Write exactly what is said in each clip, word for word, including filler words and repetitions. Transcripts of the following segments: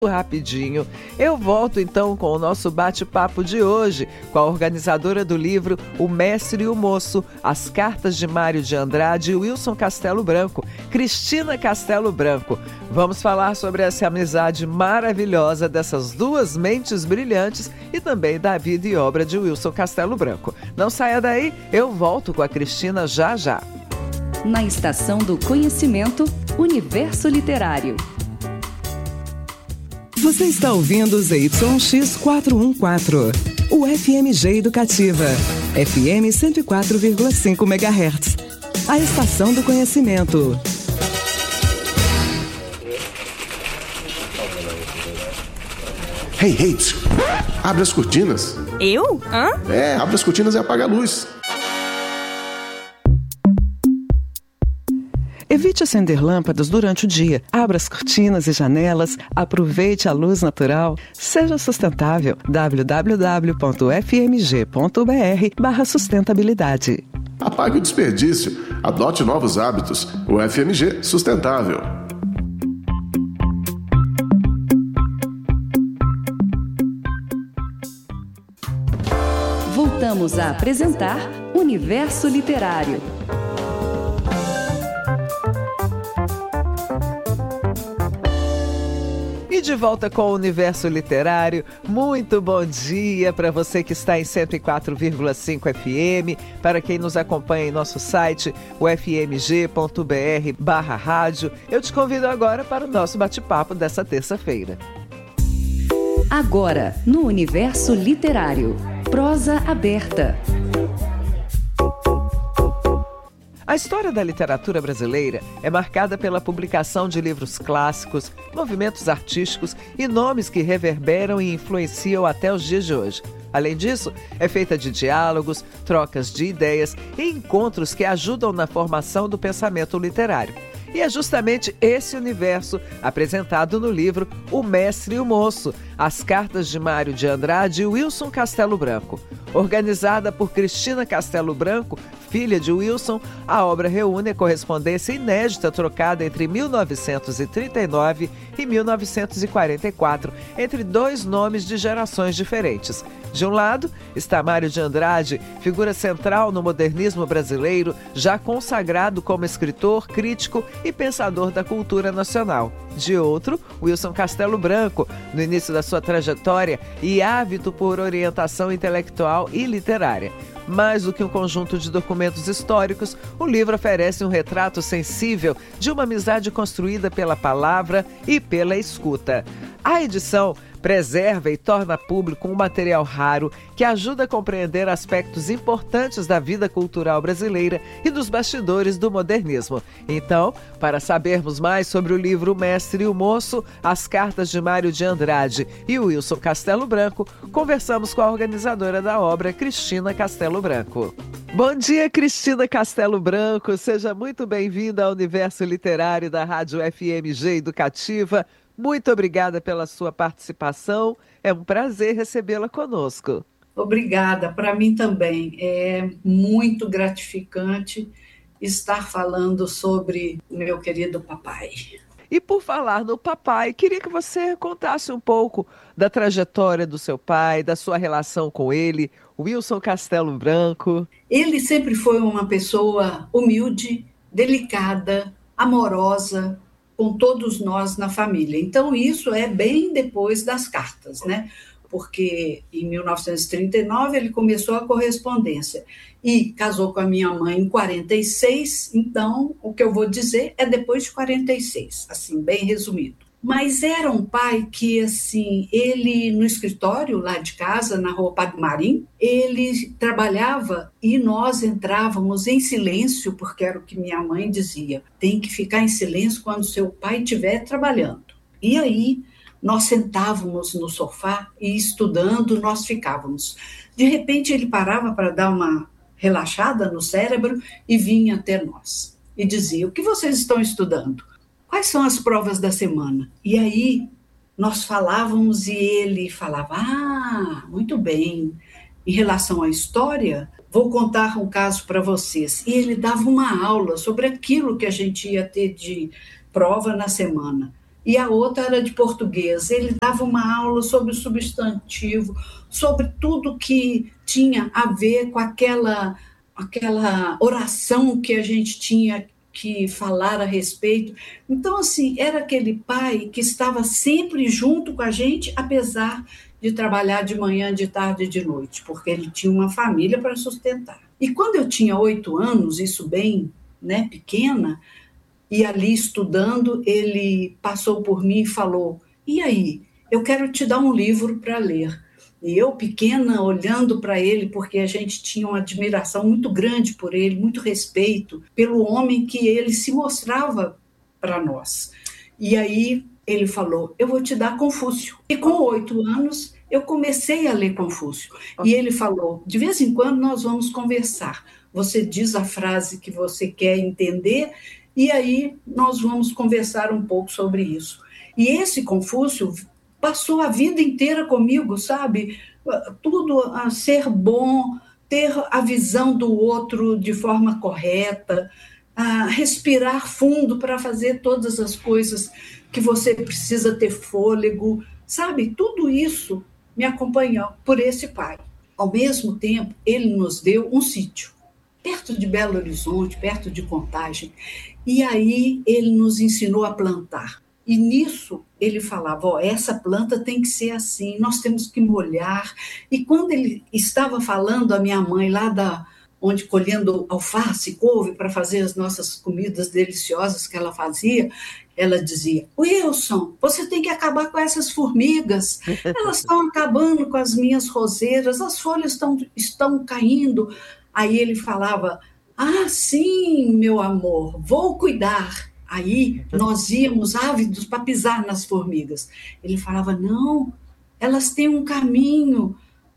Rapidinho. Eu volto então com o nosso bate-papo de hoje com a organizadora do livro O Mestre e o Moço, As Cartas de Mário de Andrade e Wilson Castelo Branco, Cristina Castelo Branco. Vamos falar sobre essa amizade maravilhosa dessas duas mentes brilhantes e também da vida e obra de Wilson Castelo Branco. Não saia daí, eu volto com a Cristina já já. Na Estação do Conhecimento, Universo Literário. Você está ouvindo Z Y X quatrocentos e quatorze, o F M G Educativa, F M cento e quatro vírgula cinco megahertz, a Estação do Conhecimento. Hey, hey, abre as cortinas. Eu? Hã? É, abre as cortinas e apaga a luz. Evite acender lâmpadas durante o dia. Abra as cortinas e janelas. Aproveite a luz natural. Seja sustentável. w w w ponto f m g ponto b r barra sustentabilidade. Apague o desperdício. Adote novos hábitos. O F M G Sustentável. Voltamos a apresentar Universo Literário. E de volta com o Universo Literário, muito bom dia para você que está em cento e quatro vírgula cinco F M, para quem nos acompanha em nosso site, o f m g ponto b r barra rádio. Eu te convido agora para o nosso bate-papo dessa terça-feira. Agora, no Universo Literário, prosa aberta. A história da literatura brasileira é marcada pela publicação de livros clássicos, movimentos artísticos e nomes que reverberam e influenciam até os dias de hoje. Além disso, é feita de diálogos, trocas de ideias e encontros que ajudam na formação do pensamento literário. E é justamente esse universo apresentado no livro O Mestre e o Moço, As Cartas de Mário de Andrade e Wilson Castelo Branco. Organizada por Cristina Castelo Branco, filha de Wilson, a obra reúne a correspondência inédita trocada entre mil novecentos e trinta e nove e mil novecentos e quarenta e quatro, entre dois nomes de gerações diferentes. De um lado está Mário de Andrade, figura central no modernismo brasileiro, já consagrado como escritor, crítico e pensador da cultura nacional. De outro, Wilson Castelo Branco, no início da sua trajetória e ávido por orientação intelectual e literária. Mais do que um conjunto de documentos históricos, o livro oferece um retrato sensível de uma amizade construída pela palavra e pela escuta. A edição preserva e torna público um material raro que ajuda a compreender aspectos importantes da vida cultural brasileira e dos bastidores do modernismo. Então, para sabermos mais sobre o livro O Mestre e o Moço, As Cartas de Mário de Andrade e Wilson Castelo Branco, conversamos com a organizadora da obra, Cristina Castelo Branco. Bom dia, Cristina Castelo Branco. Seja muito bem-vinda ao Universo Literário da Rádio F M G Educativa. Muito obrigada pela sua participação. É um prazer recebê-la conosco. Obrigada, para mim também. É muito gratificante estar falando sobre o meu querido papai. E por falar no papai, queria que você contasse um pouco da trajetória do seu pai, da sua relação com ele, Wilson Castelo Branco. Ele sempre foi uma pessoa humilde, delicada, amorosa, com todos nós na família. Então, isso é bem depois das cartas, né? Porque em mil novecentos e trinta e nove ele começou a correspondência e casou com a minha mãe em quarenta e seis, então o que eu vou dizer é depois de quarenta e seis, assim, bem resumido. Mas era um pai que, assim, ele no escritório lá de casa, na Rua Padre Marim, ele trabalhava e nós entrávamos em silêncio, porque era o que minha mãe dizia, tem que ficar em silêncio quando seu pai estiver trabalhando. E aí nós sentávamos no sofá e estudando nós ficávamos. De repente ele parava para dar uma relaxada no cérebro e vinha até nós e dizia, o que vocês estão estudando? Quais são as provas da semana? E aí nós falávamos e ele falava, ah, muito bem. Em relação à história, vou contar um caso para vocês. E ele dava uma aula sobre aquilo que a gente ia ter de prova na semana. e a outra era de português. Ele dava uma aula sobre o substantivo, sobre tudo que tinha a ver com aquela, aquela oração que a gente tinha que falar a respeito. Então, assim, era aquele pai que estava sempre junto com a gente, apesar de trabalhar de manhã, de tarde e de noite, porque ele tinha uma família para sustentar. E quando eu tinha oito anos, isso bem, né, pequena, e ali estudando, ele passou por mim e falou: e aí, eu quero te dar um livro para ler. E eu, pequena, olhando para ele, porque a gente tinha uma admiração muito grande por ele, muito respeito pelo homem que ele se mostrava para nós. E aí ele falou: eu vou te dar Confúcio. E com oito anos, eu comecei a ler Confúcio. E ele falou: de vez em quando nós vamos conversar. Você diz a frase que você quer entender, e aí nós vamos conversar um pouco sobre isso. E esse Confúcio passou a vida inteira comigo, sabe? Tudo a ser bom, ter a visão do outro de forma correta, a respirar fundo para fazer todas as coisas que você precisa ter fôlego, sabe? Tudo isso me acompanhou por esse pai. Ao mesmo tempo, ele nos deu um sítio, perto de Belo Horizonte, perto de Contagem. E aí ele nos ensinou a plantar. E nisso ele falava: ó, essa planta tem que ser assim, nós temos que molhar. E quando ele estava falando à minha mãe lá da, onde colhendo alface, couve para fazer as nossas comidas deliciosas que ela fazia, ela dizia: Wilson, você tem que acabar com essas formigas, elas estão acabando com as minhas roseiras, as folhas estão, estão caindo. Aí ele falava: ah, sim, meu amor, vou cuidar. Aí nós íamos ávidos para pisar nas formigas. Ele falava: não, elas têm um caminho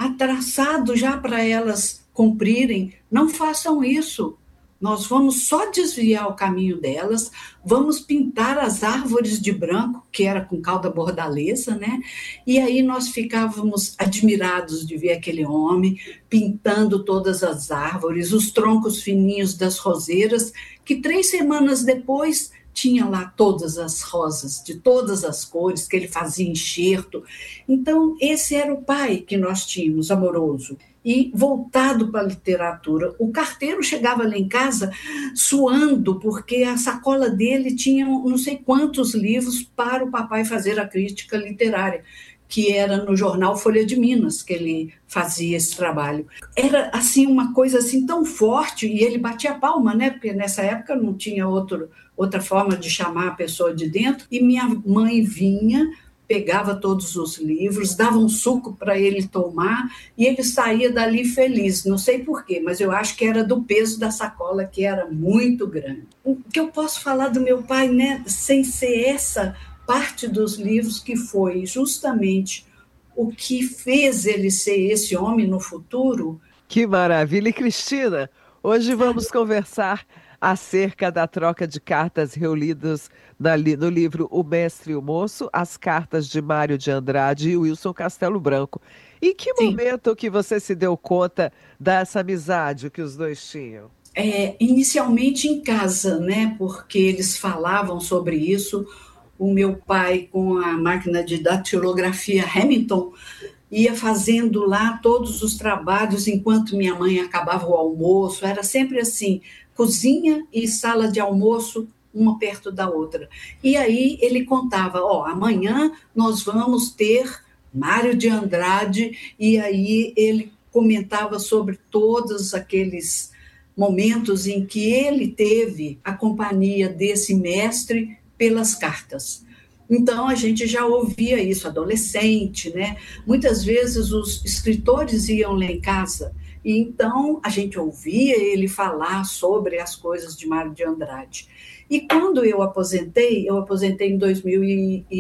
traçado já para elas cumprirem, não façam isso. Nós vamos só desviar o caminho delas, vamos pintar as árvores de branco, que era com cauda bordaleza, né? E aí nós ficávamos admirados de ver aquele homem pintando todas as árvores, os troncos fininhos das roseiras, que três semanas depois tinha lá todas as rosas, de todas as cores, que ele fazia enxerto. Então, esse era o pai que nós tínhamos, amoroso e voltado para a literatura. O carteiro chegava lá em casa suando, porque a sacola dele tinha não sei quantos livros para o papai fazer a crítica literária, que era no jornal Folha de Minas que ele fazia esse trabalho. Era assim uma coisa assim tão forte, e ele batia a palma, né? Porque nessa época não tinha outro, outra forma de chamar a pessoa de dentro, e minha mãe vinha, pegava todos os livros, dava um suco para ele tomar, e ele saía dali feliz. Não sei porquê, mas eu acho que era do peso da sacola, que era muito grande. O que eu posso falar do meu pai, né, sem ser essa parte dos livros, que foi justamente o que fez ele ser esse homem no futuro? Que maravilha! E Cristina, hoje vamos conversar acerca da troca de cartas reunidas no livro O Mestre e o Moço, as cartas de Mário de Andrade e Wilson Castelo Branco. Em que Sim. momento que você se deu conta dessa amizade que os dois tinham? É, inicialmente em casa, né? Porque eles falavam sobre isso. O meu pai, com a máquina de datilografia Hamilton, ia fazendo lá todos os trabalhos enquanto minha mãe acabava o almoço. Era sempre assim, cozinha e sala de almoço, uma perto da outra. E aí ele contava: ó, amanhã nós vamos ter Mário de Andrade, e aí ele comentava sobre todos aqueles momentos em que ele teve a companhia desse mestre pelas cartas. Então, a gente já ouvia isso, adolescente, né? Muitas vezes os escritores iam lá em casa, e então a gente ouvia ele falar sobre as coisas de Mário de Andrade. E quando eu aposentei, eu aposentei em dois mil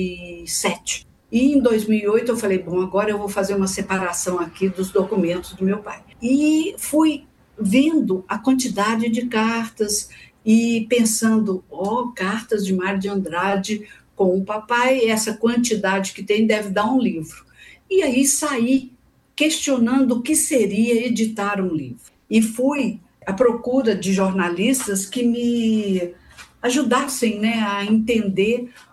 e sete. E em dois mil e oito eu falei: bom, agora eu vou fazer uma separação aqui dos documentos do meu pai. E fui vendo a quantidade de cartas e pensando: ó, oh, cartas de Mário de Andrade com o papai, essa quantidade que tem deve dar um livro. E aí saí questionando o que seria editar um livro. E fui à procura de jornalistas que me ajudassem, né, a entender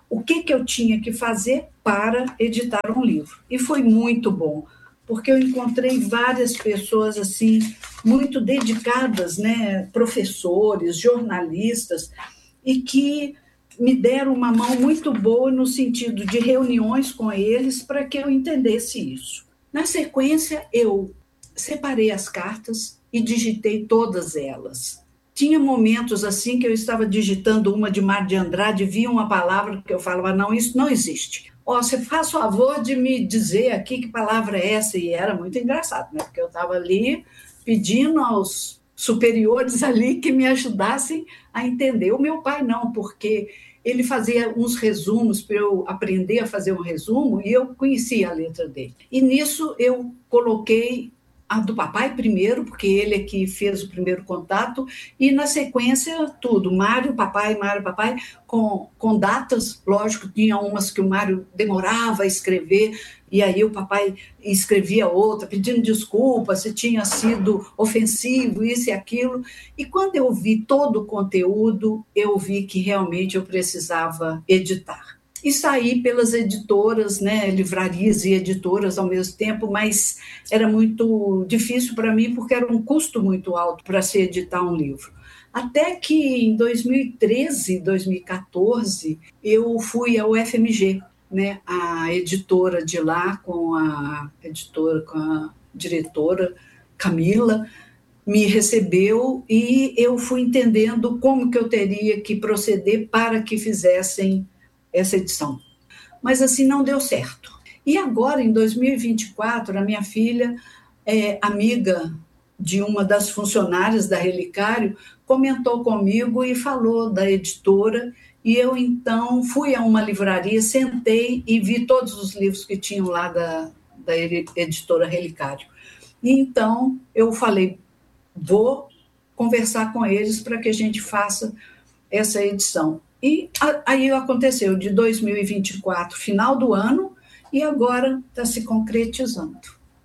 o que, que eu tinha que fazer para editar um livro. E foi muito bom, porque eu encontrei várias pessoas assim muito dedicadas, né, professores, jornalistas, e que me deram uma mão muito boa no sentido de reuniões com eles para que eu entendesse isso. Na sequência, eu separei as cartas e digitei todas elas. Tinha momentos assim que eu estava digitando uma de Mário de Andrade, via uma palavra que eu falava, não, isso não existe. Ó, você faz favor de me dizer aqui que palavra é essa? E era muito engraçado, né? Porque eu estava ali pedindo aos superiores ali que me ajudassem a entender. O meu pai não, porque ele fazia uns resumos para eu aprender a fazer um resumo e eu conhecia a letra dele. E nisso eu coloquei a do papai primeiro, porque ele é que fez o primeiro contato, e na sequência tudo, Mário, papai, Mário, papai, com, com datas, lógico, tinha umas que o Mário demorava a escrever, e aí o papai escrevia outra, pedindo desculpa se tinha sido ofensivo, isso e aquilo, e quando eu vi todo o conteúdo, eu vi que realmente eu precisava editar. E saí pelas editoras, né, livrarias e editoras ao mesmo tempo, mas era muito difícil para mim, porque era um custo muito alto para se editar um livro. Até que em dois mil e treze, dois mil e quatorze, eu fui ao F M G, né, a editora de lá, com a editora, com a diretora Camila, me recebeu e eu fui entendendo como que eu teria que proceder para que fizessem essa edição. Mas assim não deu certo. E agora, em dois mil e vinte e quatro, a minha filha, é, amiga de uma das funcionárias da Relicário, comentou comigo e falou da editora, e eu então fui a uma livraria, sentei e vi todos os livros que tinham lá da, da editora Relicário. E então eu falei, vou conversar com eles para que a gente faça essa edição. E aí aconteceu de dois mil e vinte e quatro, final do ano, e agora está se concretizando.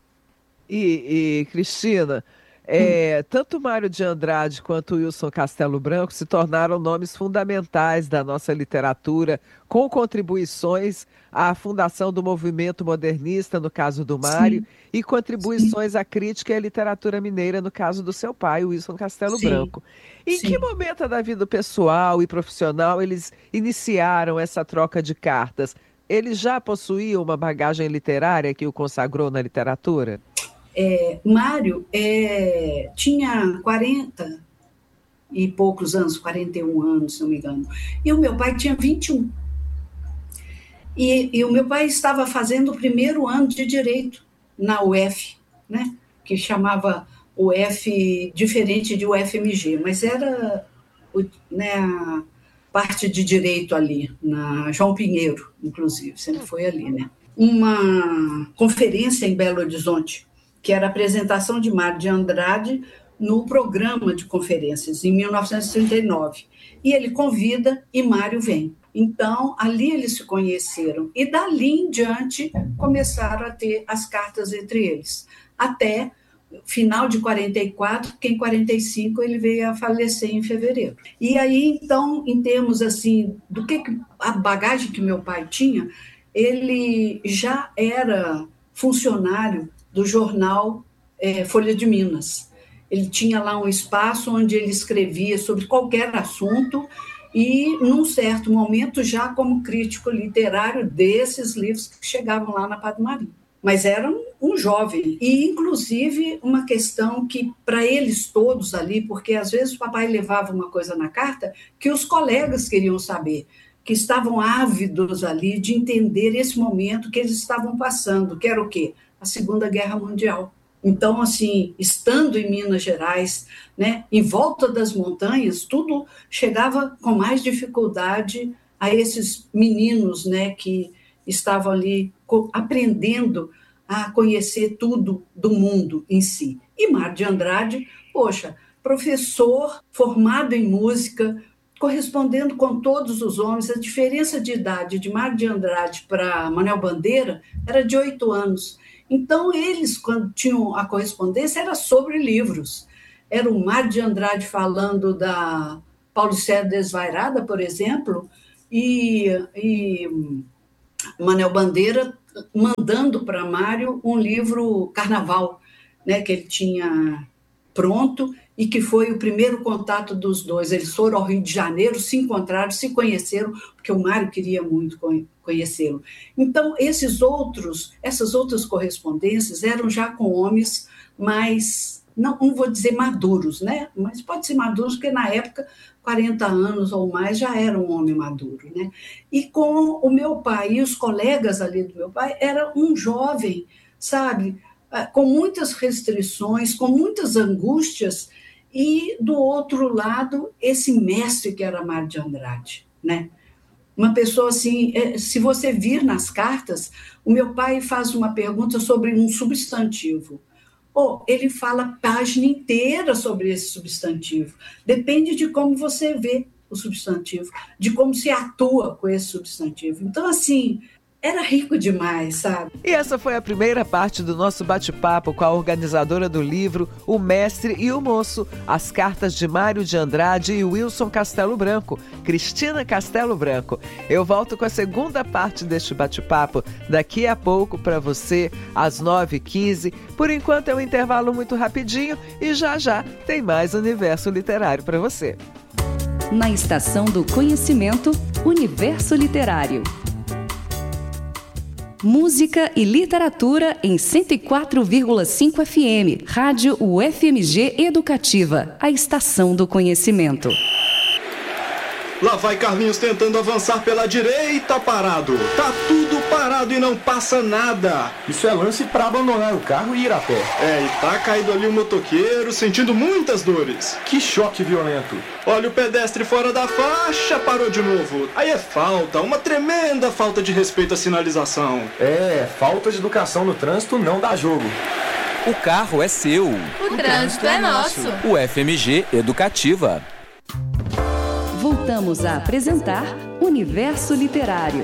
E, e Cristina, é, hum. tanto Mário de Andrade quanto Wilson Castelo Branco se tornaram nomes fundamentais da nossa literatura, com contribuições à fundação do movimento modernista, no caso do Mário, sim, e contribuições sim. à crítica e à literatura mineira, no caso do seu pai, Wilson Castelo sim. Branco. Em sim. que momento da vida pessoal e profissional eles iniciaram essa troca de cartas? Eles já possuíam uma bagagem literária que o consagrou na literatura? É, Mário é, tinha quarenta e poucos anos, quarenta e um anos, se não me engano, e o meu pai tinha vinte e um. E, e o meu pai estava fazendo o primeiro ano de Direito na U F, né, que chamava U F diferente de U F M G, mas era, né, a parte de Direito ali, na João Pinheiro, inclusive, sempre foi ali, né. Uma conferência em Belo Horizonte, que era a apresentação de Mário de Andrade no programa de conferências, em mil novecentos e trinta e nove. E ele convida e Mário vem. Então, ali eles se conheceram. E dali em diante, começaram a ter as cartas entre eles. Até final de quarenta e quatro, porque em quarenta e cinco ele veio a falecer em fevereiro. E aí, então, em termos assim, do que a bagagem que meu pai tinha, ele já era funcionário do jornal é, Folha de Minas. Ele tinha lá um espaço onde ele escrevia sobre qualquer assunto e, num certo momento, já como crítico literário desses livros que chegavam lá na Padre Marinho. Mas era um, um jovem. E, inclusive, uma questão que, para eles todos ali, porque às vezes o papai levava uma coisa na carta que os colegas queriam saber, que estavam ávidos ali de entender esse momento que eles estavam passando, que era o quê? A Segunda Guerra Mundial. Então, assim, estando em Minas Gerais, né, em volta das montanhas, tudo chegava com mais dificuldade a esses meninos, né, que estavam ali aprendendo a conhecer tudo do mundo em si. E Mário de Andrade, poxa, professor formado em música, correspondendo com todos os homens. A diferença de idade de Mário de Andrade para Manuel Bandeira era de oito anos. Então, eles, quando tinham a correspondência, era sobre livros. Era o Mário de Andrade falando da Paulicéia Desvairada, por exemplo, e, e Manuel Bandeira mandando para Mário um livro Carnaval, né, que ele tinha pronto e que foi o primeiro contato dos dois. Eles foram ao Rio de Janeiro, se encontraram, se conheceram, porque o Mário queria muito conhecê-lo. Então, esses outros, essas outras correspondências eram já com homens mais, não, não vou dizer maduros, né? Mas pode ser maduros, porque na época, quarenta anos ou mais, já era um homem maduro, né? E com o meu pai e os colegas ali do meu pai, era um jovem, sabe, com muitas restrições, com muitas angústias, e do outro lado, esse mestre que era Mário de Andrade, né? Uma pessoa assim, se você vir nas cartas, o meu pai faz uma pergunta sobre um substantivo. Oh, ele fala a página inteira sobre esse substantivo. Depende de como você vê o substantivo, de como se atua com esse substantivo. Então, assim, era rico demais, sabe? E essa foi a primeira parte do nosso bate-papo com a organizadora do livro O Mestre e o Moço, as cartas de Mário de Andrade e Wilson Castelo Branco, Cristina Castelo Branco. Eu volto com a segunda parte deste bate-papo daqui a pouco para você, às nove e quinze. Por enquanto é um intervalo muito rapidinho e já já tem mais Universo Literário para você. Na Estação do Conhecimento, Universo Literário. Música e literatura em cento e quatro vírgula cinco F M. Rádio U F M G Educativa, a estação do conhecimento. Lá vai Carlinhos tentando avançar pela direita, parado. Tá tudo parado e não passa nada. Isso é lance para abandonar o carro e ir a pé. É, e tá caído ali o motoqueiro, sentindo muitas dores. Que choque violento. Olha o pedestre fora da faixa, parou de novo. Aí é falta, uma tremenda falta de respeito à sinalização. É, falta de educação no trânsito não dá jogo. O carro é seu. O, o trânsito é nosso. O F M G Educativa. Voltamos a apresentar Universo Literário.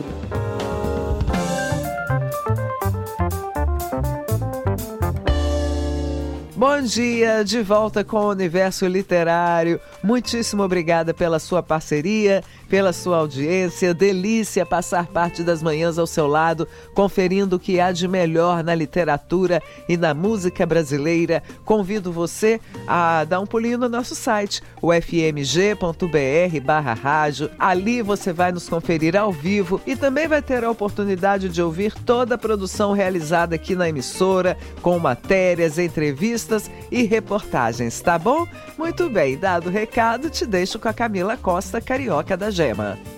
Bom dia, de volta com o Universo Literário. Muitíssimo obrigada pela sua parceria, pela sua audiência. Delícia passar parte das manhãs ao seu lado, conferindo o que há de melhor na literatura e na música brasileira. Convido você a dar um pulinho no nosso site, o f m g ponto b r barra rádio. Ali você vai nos conferir ao vivo e também vai ter a oportunidade de ouvir toda a produção realizada aqui na emissora, com matérias, entrevistas e reportagens, tá bom? Muito bem, dado o recado, te deixo com a Camila Costa, Carioca da Gema.